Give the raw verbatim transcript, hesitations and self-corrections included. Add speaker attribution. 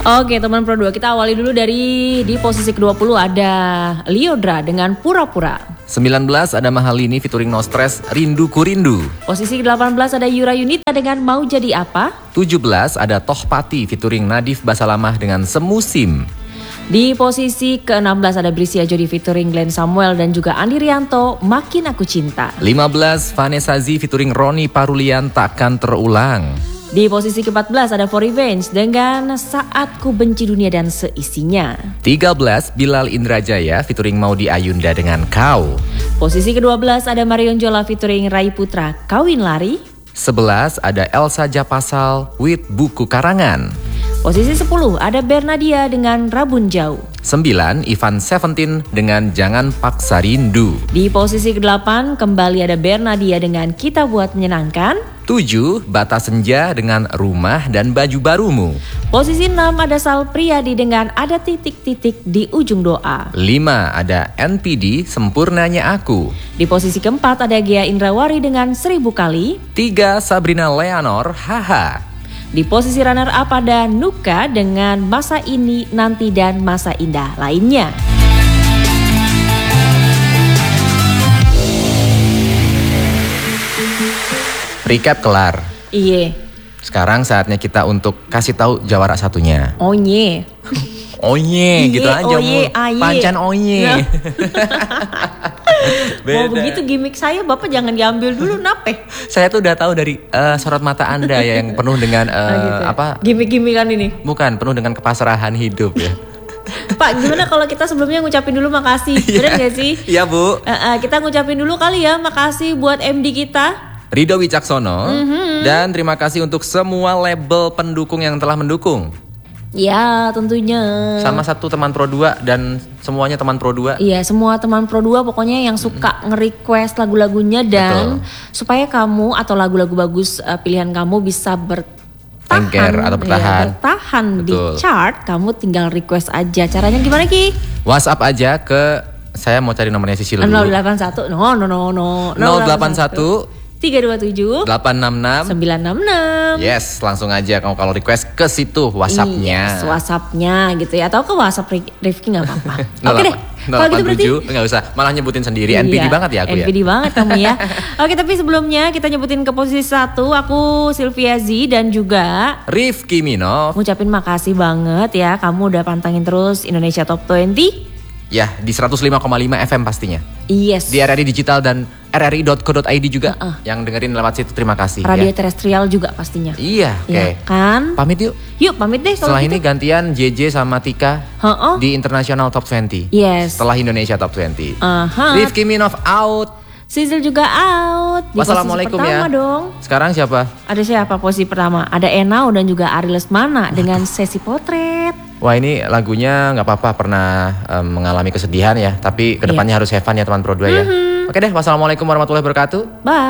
Speaker 1: Oke teman Pro dua, kita awali dulu dari di posisi kedua puluh ada Lyodra dengan Pura-Pura.
Speaker 2: sembilan belas ada Mahalini featuring No Stress, Rinduku Rindu.
Speaker 1: Posisi ke delapan belas ada Yura Yunita dengan Mau Jadi Apa.
Speaker 2: tujuh belas ada Tohpati featuring Nadif Basalamah dengan Semusim.
Speaker 1: Di posisi ke enam belas ada Brisia Jodi featuring Glenn Samuel dan juga Andi Rianto, Makin Aku Cinta.
Speaker 2: lima belas Vanessa Z featuring Roni Parulian, Takkan Terulang.
Speaker 1: Di posisi ke empat belas ada For Revenge dengan Saat Ku Benci Dunia dan Seisinya.
Speaker 2: tiga belas Bilal Indrajaya featuring Maudy Ayunda dengan Kau.
Speaker 1: Posisi ke dua belas ada Marion Jola featuring Rai Putra, Kawin Lari.
Speaker 2: sebelas ada Elsa Japasal with Buku Karangan.
Speaker 1: Posisi sepuluh ada Bernadia dengan Rabun Jauh.
Speaker 2: sembilan Ivan Seventeen dengan Jangan Paksa Rindu.
Speaker 1: Di posisi ke delapan kembali ada Bernadia dengan Kita Buat Menyenangkan.
Speaker 2: tujuh Bata Senja dengan Rumah dan Baju Barumu.
Speaker 1: Posisi enam ada Sal Priadi dengan Ada Titik-Titik di Ujung Doa.
Speaker 2: lima ada N P D Sempurnanya Aku.
Speaker 1: Di posisi keempat ada Gia Indrawari dengan Seribu Kali.
Speaker 2: tiga Sabrina Leonor Haha.
Speaker 1: Di posisi runner up ada Nuka dengan Masa Ini, Nanti dan Masa Indah lainnya.
Speaker 2: Recap kelar.
Speaker 1: Iye.
Speaker 2: Sekarang saatnya kita untuk kasih tahu jawara satunya.
Speaker 1: Onye.
Speaker 2: Onye gitu
Speaker 1: Iye,
Speaker 2: aja.
Speaker 1: oye, aye.
Speaker 2: Pancan onye.
Speaker 1: Nah.
Speaker 2: Beda.
Speaker 1: Mau begitu gimmick saya, Bapak jangan diambil dulu nape.
Speaker 2: Saya tuh udah tahu dari uh, sorot mata Anda ya, yang penuh dengan uh,
Speaker 1: Nah, gitu ya.
Speaker 2: apa?
Speaker 1: Gimmick-gimmickan ini.
Speaker 2: Bukan, penuh dengan kepasrahan hidup ya.
Speaker 1: Pak, gimana kalau kita sebelumnya ngucapin dulu makasih? Bener gak sih?
Speaker 2: Iya, Bu.
Speaker 1: Uh, uh, kita ngucapin dulu kali ya makasih buat M D kita,
Speaker 2: Rido Wicaksono.
Speaker 1: Mm-hmm.
Speaker 2: Dan terima kasih untuk semua label pendukung yang telah mendukung.
Speaker 1: ya tentunya.
Speaker 2: Sama satu teman Pro dua dan semuanya teman Pro dua.
Speaker 1: Iya, semua teman Pro dua pokoknya yang suka nge-request lagu-lagunya dan
Speaker 2: Betul.
Speaker 1: supaya kamu atau lagu-lagu bagus uh, pilihan kamu bisa bertahan,
Speaker 2: Lengker atau bertahan.
Speaker 1: ya, bertahan di
Speaker 2: Betul.
Speaker 1: chart, kamu tinggal request aja. Caranya gimana Ki?
Speaker 2: WhatsApp aja ke, saya mau cari nomornya Sisil dulu.
Speaker 1: nol delapan satu no no no no
Speaker 2: nol delapan satu
Speaker 1: tiga dua tujuh
Speaker 2: delapan enam enam
Speaker 1: sembilan enam enam.
Speaker 2: Yes, langsung aja kamu kalau request ke situ WhatsApp-nya.
Speaker 1: Yes, WhatsApp-nya gitu ya. Atau ke WhatsApp Rifki nggak apa-apa.
Speaker 2: nol
Speaker 1: Oke deh. Kalau gitu berarti
Speaker 2: nggak usah, malah nyebutin sendiri. N P D
Speaker 1: iya,
Speaker 2: banget ya aku
Speaker 1: N P D
Speaker 2: ya.
Speaker 1: banget kamu ya. Oke, tapi sebelumnya kita nyebutin ke posisi satu. Aku Sylvia Z dan juga
Speaker 2: Rifki Minov.
Speaker 1: ngucapin makasih banget ya. Kamu udah pantangin terus Indonesia Top dua puluh.
Speaker 2: Ya, di seratus lima koma lima F M pastinya.
Speaker 1: Yes.
Speaker 2: Di R R I Digital dan r r i dot co dot i d juga.
Speaker 1: Uh-uh.
Speaker 2: Yang dengerin lewat situ, terima kasih
Speaker 1: Radio
Speaker 2: ya.
Speaker 1: terestrial juga pastinya.
Speaker 2: Iya, oke.
Speaker 1: Iya kan?
Speaker 2: Pamit yuk.
Speaker 1: Yuk pamit deh kalau
Speaker 2: Setelah
Speaker 1: gitu.
Speaker 2: ini gantian J J sama Tika
Speaker 1: Ha-oh.
Speaker 2: di International Top dua puluh.
Speaker 1: Yes.
Speaker 2: Setelah Indonesia Top dua puluh.
Speaker 1: Aha.
Speaker 2: Rifki Minov out.
Speaker 1: Sisil juga out. Di
Speaker 2: Wassalamualaikum
Speaker 1: posisi pertama
Speaker 2: ya.
Speaker 1: dong.
Speaker 2: Sekarang siapa?
Speaker 1: Ada siapa posisi pertama? Ada Enau dan juga Ari Lesmana dengan sesi potret.
Speaker 2: Wah, ini lagunya nggak apa-apa, pernah um, mengalami kesedihan ya. Tapi kedepannya harus have fun ya teman Pro dua ya.
Speaker 1: Mm-hmm.
Speaker 2: Oke deh, wassalamualaikum warahmatullahi wabarakatuh.
Speaker 1: Bye.